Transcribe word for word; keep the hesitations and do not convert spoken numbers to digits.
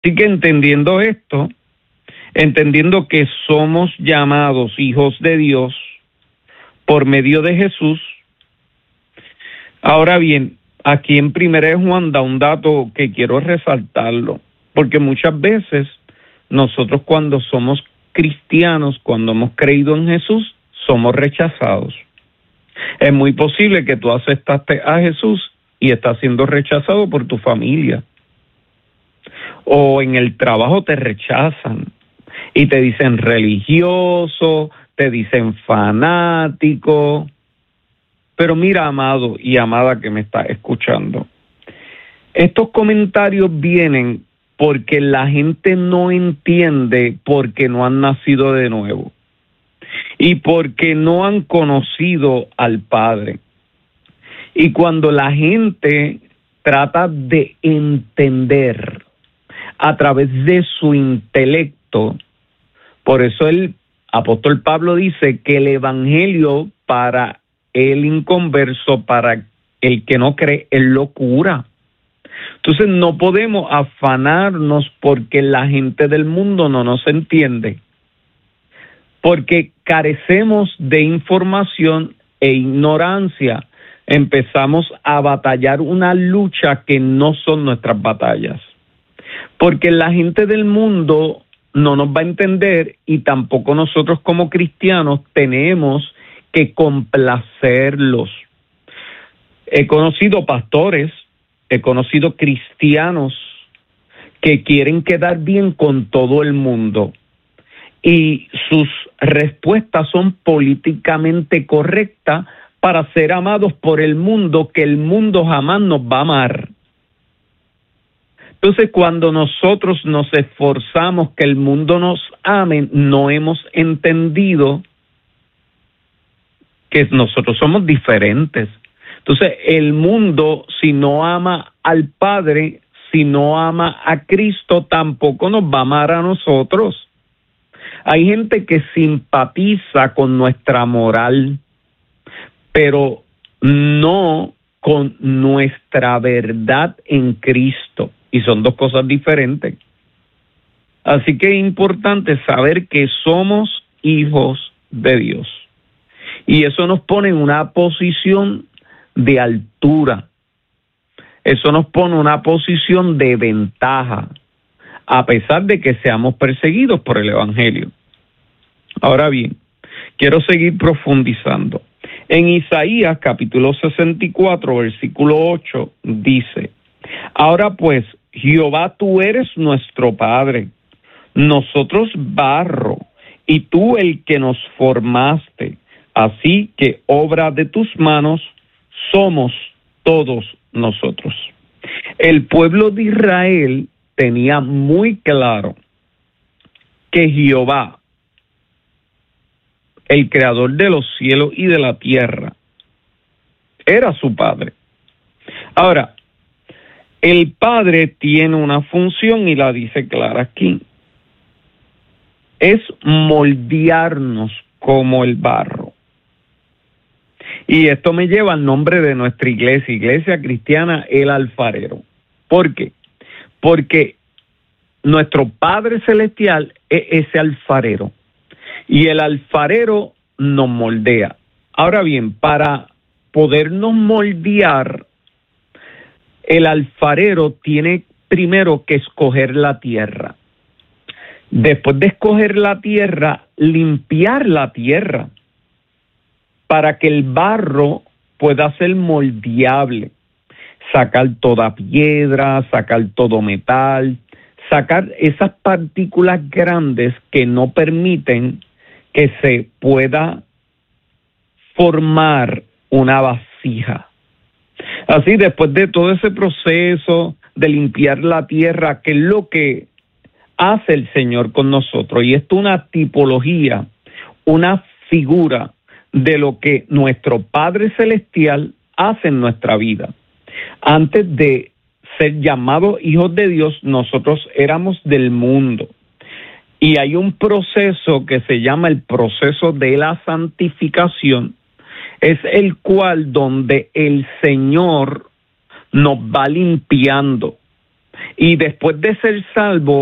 Así que entendiendo esto, entendiendo que somos llamados hijos de Dios por medio de Jesús. Ahora bien, aquí en Primera de Juan da un dato que quiero resaltarlo, porque muchas veces nosotros cuando somos cristianos, cuando hemos creído en Jesús, somos rechazados. Es muy posible que tú aceptaste a Jesús y estás siendo rechazado por tu familia. O en el trabajo te rechazan y te dicen religioso, te dicen fanático. Pero mira, amado y amada que me está escuchando, estos comentarios vienen porque la gente no entiende porque no han nacido de nuevo y porque no han conocido al Padre. Y cuando la gente trata de entender a través de su intelecto, por eso el apóstol Pablo dice que el evangelio para el inconverso, para el que no cree, es locura. Entonces no podemos afanarnos porque la gente del mundo no nos entiende, porque carecemos de información e ignorancia. Empezamos a batallar una lucha que no son nuestras batallas, porque la gente del mundo no nos va a entender y tampoco nosotros como cristianos tenemos que complacerlos. He conocido pastores, he conocido cristianos que quieren quedar bien con todo el mundo y sus respuestas son políticamente correctas para ser amados por el mundo, que el mundo jamás nos va a amar. Entonces, cuando nosotros nos esforzamos que el mundo nos ame, no hemos entendido que nosotros somos diferentes. Entonces, el mundo, si no ama al Padre, si no ama a Cristo, tampoco nos va a amar a nosotros. Hay gente que simpatiza con nuestra moral, pero no con nuestra verdad en Cristo. Y son dos cosas diferentes. Así que es importante saber que somos hijos de Dios. Y eso nos pone en una posición de altura. Eso nos pone en una posición de ventaja, a pesar de que seamos perseguidos por el Evangelio. Ahora bien, quiero seguir profundizando. En Isaías capítulo sesenta y cuatro, versículo ocho, dice: ahora pues, Jehová, tú eres nuestro Padre, nosotros barro, y tú el que nos formaste. Así que obra de tus manos somos todos nosotros. El pueblo de Israel tenía muy claro que Jehová, el creador de los cielos y de la tierra, era su Padre. Ahora, el Padre tiene una función y la dice clara aquí. Es moldearnos como el barro. Y esto me lleva al nombre de nuestra iglesia, Iglesia Cristiana El Alfarero. ¿Por qué? Porque nuestro Padre Celestial es ese alfarero. Y el alfarero nos moldea. Ahora bien, para podernos moldear, el alfarero tiene primero que escoger la tierra. Después de escoger la tierra, limpiar la tierra para que el barro pueda ser moldeable. Sacar toda piedra, sacar todo metal, sacar esas partículas grandes que no permiten que se pueda formar una vasija. Así, después de todo ese proceso de limpiar la tierra, que es lo que hace el Señor con nosotros, y esto es una tipología, una figura de lo que nuestro Padre Celestial hace en nuestra vida. Antes de ser llamados hijos de Dios, nosotros éramos del mundo. Y hay un proceso que se llama el proceso de la santificación, es el cual donde el Señor nos va limpiando Y después de ser salvo,